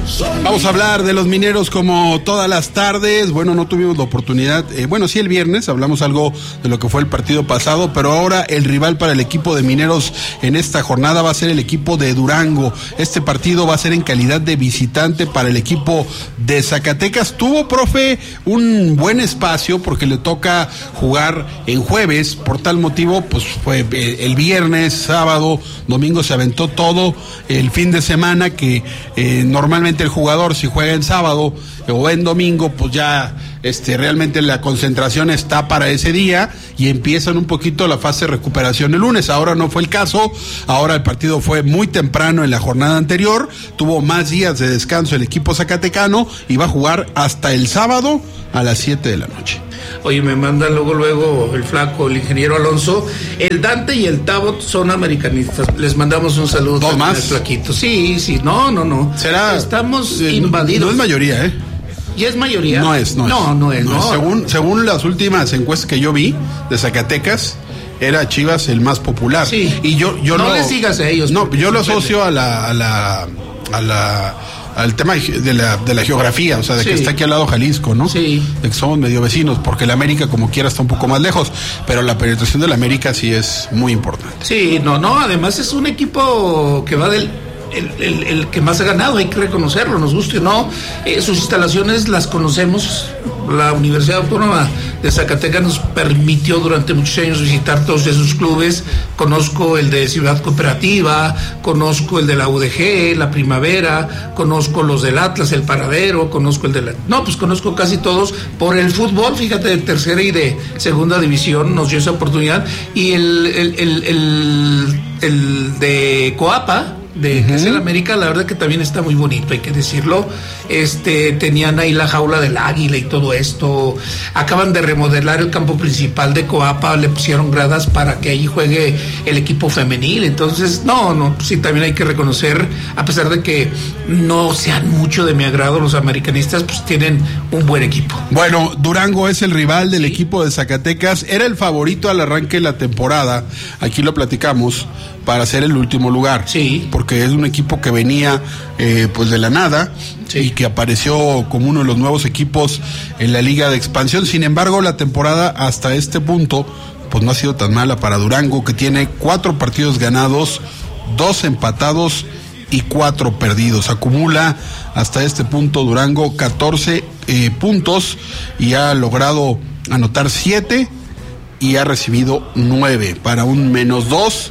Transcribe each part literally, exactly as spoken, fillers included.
Vamos a hablar de los mineros como todas las tardes. Bueno, no tuvimos la oportunidad, eh, bueno, sí el viernes hablamos algo de lo que fue el partido pasado, pero ahora el rival para el equipo de mineros en esta jornada va a ser el equipo de Durango. Este partido va a ser en calidad de visitante para el equipo de Zacatecas. Tuvo, profe, un buen espacio porque le toca jugar en jueves, por tal motivo, pues fue el viernes, sábado, domingo se aventó todo el fin de semana que eh, normalmente el jugador si juega en sábado o en domingo pues ya este realmente la concentración está para ese día y empiezan un poquito la fase de recuperación el lunes. Ahora no fue el caso, ahora el partido fue muy temprano en la jornada anterior, tuvo más días de descanso el equipo zacatecano y va a jugar hasta el sábado a las siete de la noche. Oye, me manda luego, luego el flaco, el ingeniero Alonso. El Dante y el Tabot son americanistas. Les mandamos un saludo. ¿Dos más? El flaquito. Sí, sí, no, no, no. Será. Estamos eh, invadidos. No, no es mayoría, ¿eh? ¿Y es mayoría? No es, no, no es. No, es, no. no es. Según, según las últimas encuestas que yo vi de Zacatecas, era Chivas el más popular. Sí. Y yo, yo no lo, les digas a ellos. No, yo lo asocio a la, a la, a la, al tema de la, de la geografía, o sea, de sí. que está aquí al lado Jalisco, ¿no? Sí. De que somos medio vecinos, porque la América como quiera está un poco más lejos, pero la penetración de la América sí es muy importante. Sí, no, no, además es un equipo que va del... El, el, el que más ha ganado, hay que reconocerlo, nos guste o no. Eh, sus instalaciones las conocemos. La Universidad Autónoma de Zacatecas nos permitió durante muchos años visitar todos esos clubes. Conozco el de Ciudad Cooperativa, conozco el de la U D G, la Primavera, conozco los del Atlas, el Paradero, conozco el de la... No, pues conozco casi todos por el fútbol, fíjate, de tercera y de segunda división nos dio esa oportunidad. Y el, el, el, el, el de Coapa, de uh-huh. que es el América, la verdad que también está muy bonito, hay que decirlo. Este, tenían ahí la jaula del águila y todo esto. Acaban de remodelar el campo principal de Coapa, le pusieron gradas para que ahí juegue el equipo femenil. Entonces, no, no, sí, también hay que reconocer, a pesar de que no sean mucho de mi agrado los americanistas, pues tienen un buen equipo. Bueno, Durango es el rival del sí. equipo de Zacatecas, era el favorito al arranque de la temporada, aquí lo platicamos, para ser el último lugar. Sí. Porque es un equipo que venía eh, pues de la nada sí. y que apareció como uno de los nuevos equipos en la Liga de Expansión. Sin embargo, la temporada hasta este punto pues no ha sido tan mala para Durango, que tiene cuatro partidos ganados, dos empatados y cuatro perdidos. Acumula hasta este punto Durango catorce eh, puntos y ha logrado anotar siete y ha recibido nueve para un menos dos.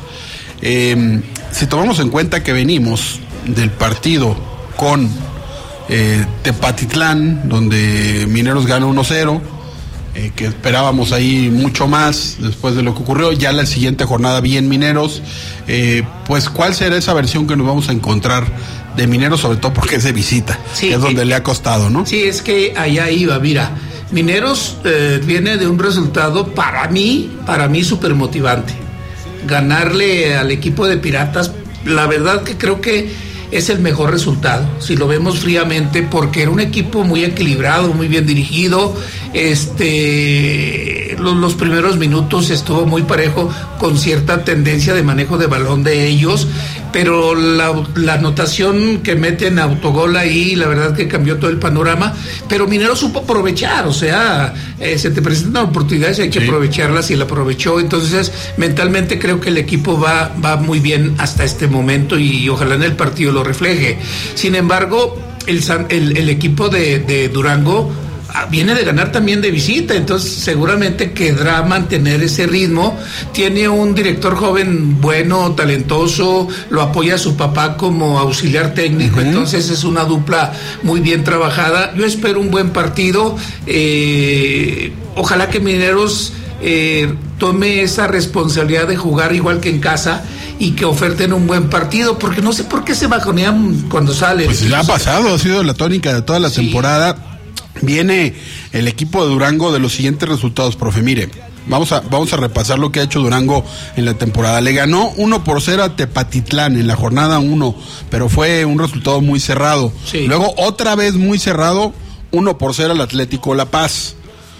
Eh, si tomamos en cuenta que venimos del partido con eh, Tepatitlán, donde Mineros gana uno cero, eh, que esperábamos ahí mucho más después de lo que ocurrió, ya la siguiente jornada bien Mineros, eh, pues ¿cuál será esa versión que nos vamos a encontrar de Mineros, sobre todo porque es de visita, sí, que es donde eh, le ha costado, ¿no? Sí, es que allá iba, mira, Mineros eh, viene de un resultado para mí, para mí súper motivante. Ganarle al equipo de Piratas, la verdad que creo que es el mejor resultado, si lo vemos fríamente, porque era un equipo muy equilibrado, muy bien dirigido. Este, los, los primeros minutos estuvo muy parejo, con cierta tendencia de manejo de balón de ellos, pero la, la anotación que meten autogol ahí, la verdad que cambió todo el panorama. Pero Minero supo aprovechar, o sea, eh, se te presentan oportunidades, hay que sí. aprovecharlas, y la aprovechó. Entonces, mentalmente creo que el equipo va, va muy bien hasta este momento, y ojalá en el partido lo refleje. Sin embargo, el, el, el equipo de, de Durango viene de ganar también de visita, entonces seguramente querrá mantener ese ritmo. Tiene un director joven bueno, talentoso, lo apoya su papá como auxiliar técnico, uh-huh. entonces es una dupla muy bien trabajada. Yo espero un buen partido, eh, ojalá que Mineros eh, tome esa responsabilidad de jugar igual que en casa y que oferten un buen partido, porque no sé por qué se bajonean cuando salen. Pues ya ha pasado, ha sido la tónica de toda la sí. temporada. Viene el equipo de Durango de los siguientes resultados, profe. Mire, vamos a, vamos a repasar lo que ha hecho Durango en la temporada. Le ganó uno por cero a Tepatitlán en la jornada uno, pero fue un resultado muy cerrado. Sí. Luego, otra vez muy cerrado, uno por cero al Atlético La Paz.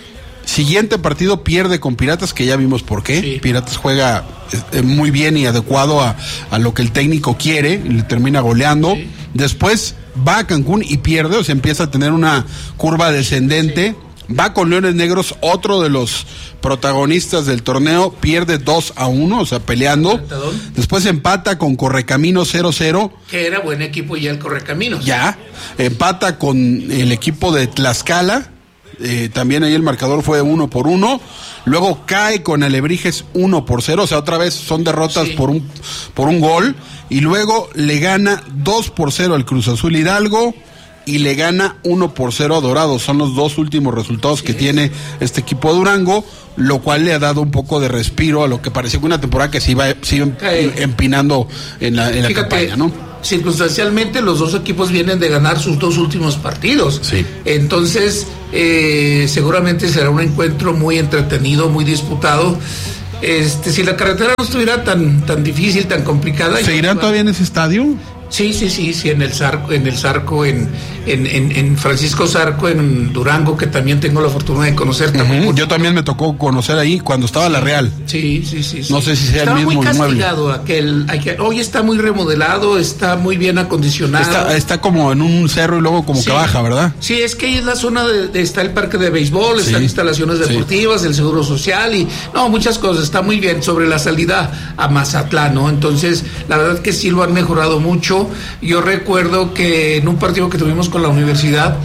Siguiente partido pierde con Piratas, que ya vimos por qué. Sí. Piratas juega eh, muy bien y adecuado a, a lo que el técnico quiere, y le termina goleando. Sí. Después va a Cancún y pierde, o sea, empieza a tener una curva descendente. Sí. Va con Leones Negros, otro de los protagonistas del torneo, pierde dos a uno, o sea, peleando. Después empata con Correcaminos cero cero. Que era buen equipo ya el Correcaminos. Ya, empata con el equipo de Tlaxcala, eh, también ahí el marcador fue uno por uno. Luego cae con Alebrijes uno por cero, o sea, otra vez son derrotas sí. por un por un gol. Y luego le gana dos por cero al Cruz Azul Hidalgo. Y le gana uno por cero a Dorados. Son los dos últimos resultados sí. que tiene este equipo de Durango, lo cual le ha dado un poco de respiro a lo que parecía una temporada que se iba, se iba empinando en la, en la Fíjate, campaña, ¿no? Circunstancialmente los dos equipos vienen de ganar sus dos últimos partidos. Sí. Entonces, eh, seguramente será un encuentro muy entretenido, muy disputado. Este, si la carretera no estuviera tan, tan difícil, tan complicada. ¿Seguirán todavía en ese estadio? Sí, sí, sí, sí, en el Zarco, en el Zarco, en, en, en, en Francisco Zarco, en Durango, que también tengo la fortuna de conocer. Uh-huh. Yo también me tocó conocer ahí cuando estaba sí, la Real. Sí, sí, sí. No sí. sé si sea estaba el mismo muy inmueble. castigado aquel, aquel, hoy está muy remodelado, está muy bien acondicionado. Está, está como en un cerro y luego como sí. que baja, ¿verdad? Sí, es que ahí es la zona de, de está el parque de béisbol, sí. están instalaciones deportivas, sí. el seguro social y no, muchas cosas, está muy bien sobre la salida a Mazatlán, ¿no? Entonces, la verdad que sí lo han mejorado mucho. Yo recuerdo que en un partido que tuvimos con la universidad,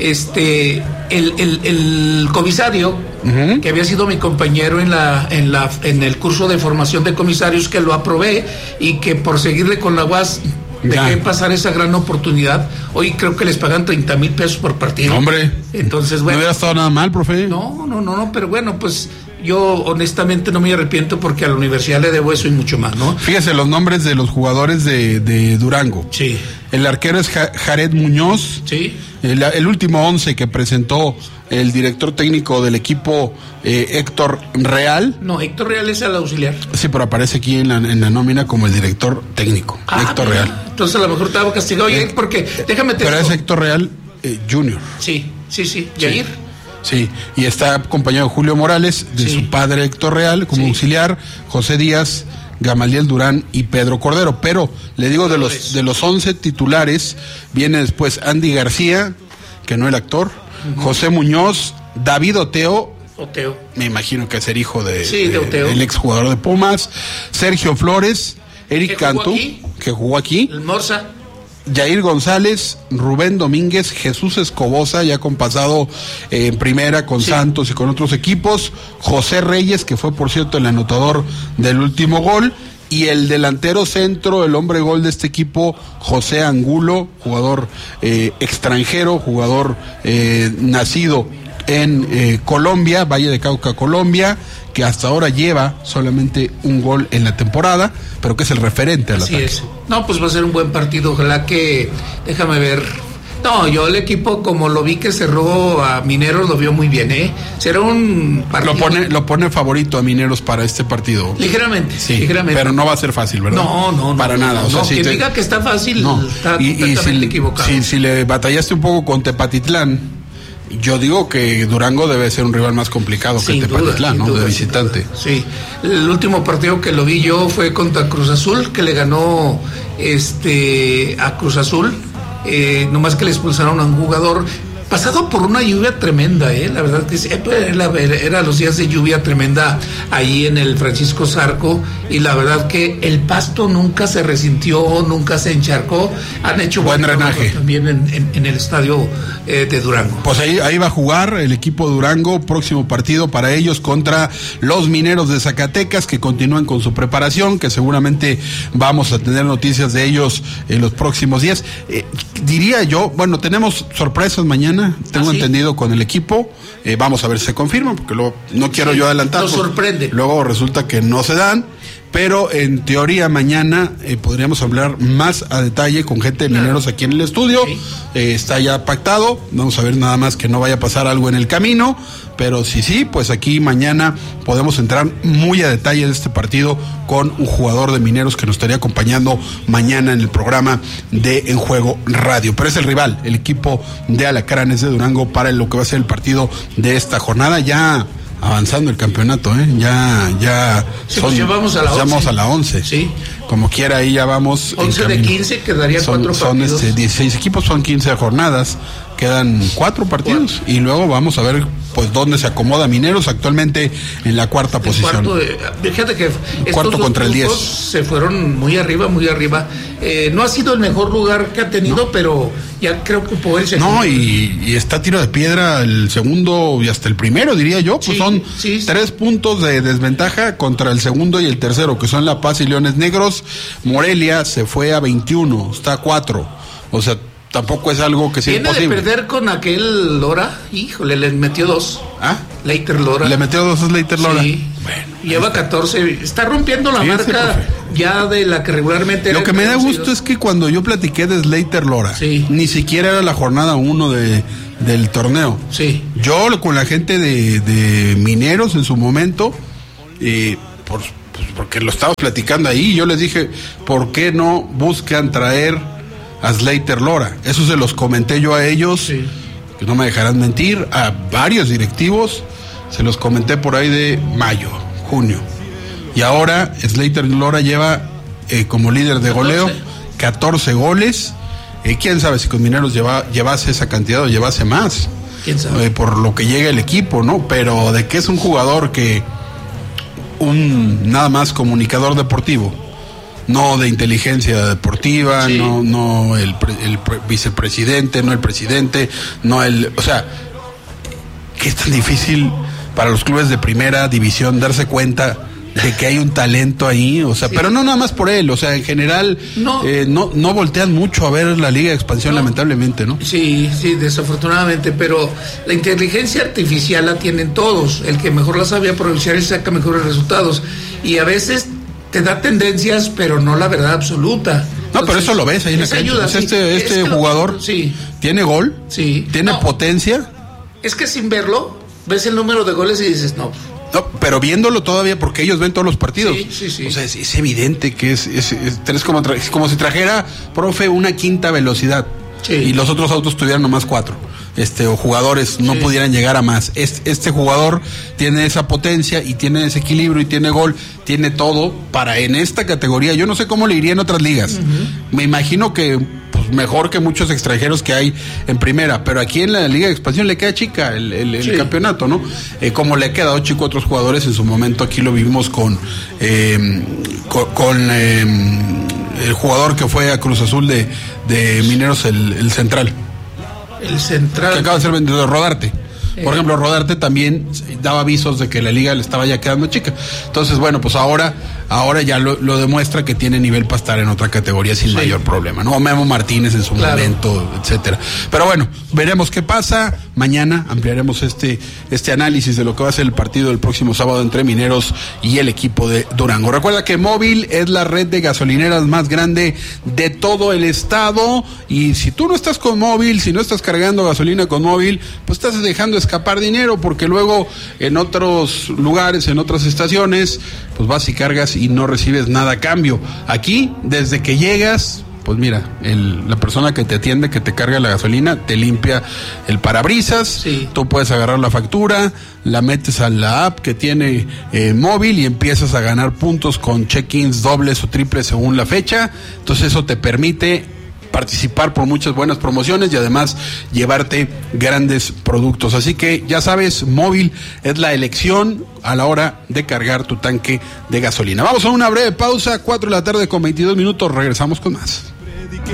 este el, el, el comisario, uh-huh. que había sido mi compañero en la, en la, en el curso de formación de comisarios, que lo aprobé y que por seguirle con la U A S dejé pasar esa gran oportunidad. Hoy creo que les pagan treinta mil pesos por partido. Hombre, entonces bueno. No hubiera estado nada mal, profe. No, no, no, no, pero bueno, pues yo honestamente no me arrepiento porque a la universidad le debo eso y mucho más, ¿no? Fíjese los nombres de los jugadores de, de Durango. Sí. El arquero es ja- Jared Muñoz. Sí. El, el último once que presentó el director técnico del equipo, eh, Héctor Real. No, Héctor Real es el auxiliar. Sí, pero aparece aquí en la, en la nómina como el director técnico. Ah, Héctor mira. Real. Entonces a lo mejor estaba castigado, eh, porque déjame te Pero digo. es Héctor Real eh, Junior. Sí, sí, sí, Yair. Sí. Sí, y está acompañado de Julio Morales, de sí. su padre Héctor Real, como sí. auxiliar, José Díaz, Gamaliel Durán y Pedro Cordero. Pero le digo, de los de los once titulares, viene después Andy García, que no el actor, uh-huh. José Muñoz, David Oteo, Oteo. me imagino que es el hijo de, sí, de, de el exjugador de Pumas, Sergio Flores, Eric Cantú, que jugó aquí, el Morza. Jair González, Rubén Domínguez, Jesús Escobosa, ya con pasado eh, en primera con sí. Santos y con otros equipos, José Reyes, que fue por cierto el anotador del último gol, y el delantero centro, el hombre gol de este equipo, José Angulo, jugador eh, extranjero, jugador eh, nacido en eh, Colombia, Valle de Cauca, Colombia, que hasta ahora lleva solamente un gol en la temporada, pero que es el referente al Así ataque. Es. No, pues va a ser un buen partido, ojalá que, déjame ver, no, yo el equipo como lo vi que cerró a Mineros lo vio muy bien, ¿eh? Será un partido... Lo pone, lo pone favorito a Mineros para este partido. Ligeramente, sí, ligeramente. Pero no va a ser fácil, ¿verdad? No, no, para no, nada. No, o sea, no, si quien te... diga que está fácil no. está y, completamente y si, equivocado. Si, si le batallaste un poco con Tepatitlán, yo digo que Durango debe ser un rival más complicado sin que Tepatitlán, ¿no? Duda, de visitante. Sí, el último partido que lo vi yo fue contra Cruz Azul, que le ganó este a Cruz Azul, eh, nomás que le expulsaron a un jugador. Pasado por una lluvia tremenda, eh, la verdad que sí, era, era los días de lluvia tremenda ahí en el Francisco Zarco, y la verdad que el pasto nunca se resintió, nunca se encharcó. Han hecho buen drenaje también en, en, en el estadio eh, de Durango. Pues ahí, ahí va a jugar el equipo de Durango, próximo partido para ellos contra los Mineros de Zacatecas, que continúan con su preparación, que seguramente vamos a tener noticias de ellos en los próximos días. Eh, diría yo, bueno, tenemos sorpresas mañana. Tengo ¿Ah, sí? entendido con el equipo, eh, vamos a ver si se confirma, porque luego no quiero sí, yo adelantar. Nos sorprende. Luego resulta que no se dan, pero en teoría mañana eh, podríamos hablar más a detalle con gente de Mineros aquí en el estudio. Sí. Eh, está ya pactado, vamos a ver nada más que no vaya a pasar algo en el camino, pero si sí, pues aquí mañana podemos entrar muy a detalle de este partido con un jugador de Mineros que nos estaría acompañando mañana en el programa de En Juego Radio. Pero es el rival, el equipo de Alacranes de Durango para lo que va a ser el partido de esta jornada. Ya avanzando el campeonato, ¿eh? Ya, ya. Sí, son, pues ya vamos a la once. Vamos a la once. Sí. Como quiera, ahí ya vamos. once de quince, quedarían son, cuatro son partidos. Este, dieciséis equipos, son quince jornadas. Quedan cuatro partidos. Cuatro. Y luego vamos a ver, pues, dónde se acomoda Mineros, actualmente en la cuarta el posición. Cuarto de, fíjate que el cuarto contra el diez. Se fueron muy arriba, muy arriba. Eh, no ha sido el mejor lugar que ha tenido, no. pero ya creo que puede ser. No, y, y está tiro de piedra el segundo y hasta el primero, diría yo. Pues sí, son sí, sí. tres puntos de desventaja contra el segundo y el tercero, que son La Paz y Leones Negros. Morelia se fue a veintiuno, está a cuatro. O sea, tampoco es algo que sea Viene imposible. De perder con aquel Lora, híjole, le metió dos. ¿Ah? Leiter Lora. Le metió dos a Leiter Lora. Sí. Bueno, lleva catorce, está rompiendo la Fíjense, marca profe. ya de la que regularmente Lo que me da gusto es que cuando yo platiqué de Leiter Lora, sí. ni siquiera era la jornada uno de, del torneo. Sí. Yo con la gente de, de Mineros en su momento, eh, por, pues porque lo estaba platicando ahí, yo les dije, ¿por qué no buscan traer a Slater Lora? Eso se los comenté yo a ellos, sí. que no me dejarán mentir, a varios directivos, se los comenté por ahí de mayo, junio. Y ahora Slater Lora lleva eh, como líder de goleo catorce goles. Eh, quién sabe si con Mineros lleva, llevase esa cantidad o llevase más. ¿Quién sabe? Eh, por lo que llega el equipo, ¿no? Pero de que es un jugador que un nada más comunicador deportivo, no de inteligencia deportiva, sí. no no el, el vicepresidente, no el presidente, no el, o sea, que es tan difícil para los clubes de primera división darse cuenta de que hay un talento ahí, o sea, sí. pero no nada más por él, o sea, en general no eh, no, no voltean mucho a ver la Liga de Expansión, no. lamentablemente, ¿no? Sí, sí, desafortunadamente, pero la inteligencia artificial la tienen todos, el que mejor la sabe aprovechar y saca mejores resultados, y a veces te da tendencias, pero no la verdad absoluta. No, Entonces, pero eso lo ves ahí en la cancha. Ayuda, sí. Este, este es jugador sí. tiene gol, sí. tiene no, potencia. Es que sin verlo, ves el número de goles y dices, no. No, pero viéndolo todavía, porque ellos ven todos los partidos. Sí, sí, sí. O sea, es, es evidente que es, es, es, es como, tra como si trajera, profe, una quinta velocidad. Sí. Y los otros autos tuvieran nomás cuatro. Este, o jugadores no sí. pudieran llegar a más. Este, este jugador tiene esa potencia y tiene ese equilibrio y tiene gol, tiene todo para en esta categoría. Yo no sé cómo le iría en otras ligas. Uh-huh. Me imagino que pues, mejor que muchos extranjeros que hay en primera, pero aquí en la Liga de Expansión le queda chica el, el, el sí. campeonato, ¿no? Eh, como le ha quedado chico a otros jugadores en su momento, aquí lo vivimos con, eh, con, con eh, el jugador que fue a Cruz Azul de, de Mineros, el, el central. El central. Que acaba de ser vendido, Rodarte. Por eh. ejemplo, Rodarte también daba avisos de que la liga le estaba ya quedando chica. Entonces, bueno, pues ahora ahora ya lo, lo demuestra que tiene nivel para estar en otra categoría sin sí. mayor problema, ¿no? Memo Martínez en su claro. momento, etcétera. Pero bueno, veremos qué pasa. Mañana ampliaremos este, este análisis de lo que va a ser el partido del próximo sábado entre Mineros y el equipo de Durango. Recuerda que Móvil es la red de gasolineras más grande de todo el estado, y si tú no estás con Móvil, si no estás cargando gasolina con Móvil, pues estás dejando escapar dinero, porque luego en otros lugares, en otras estaciones, pues vas y cargas y no recibes nada a cambio. Aquí, desde que llegas, pues mira, el, la persona que te atiende, que te carga la gasolina, te limpia el parabrisas, sí. tú puedes agarrar la factura, la metes a la app que tiene eh, Móvil y empiezas a ganar puntos con check-ins dobles o triples según la fecha. Entonces eso te permite participar por muchas buenas promociones y además llevarte grandes productos. Así que ya sabes, Móvil es la elección a la hora de cargar tu tanque de gasolina. Vamos a una breve pausa, cuatro de la tarde con veintidós minutos, regresamos con más.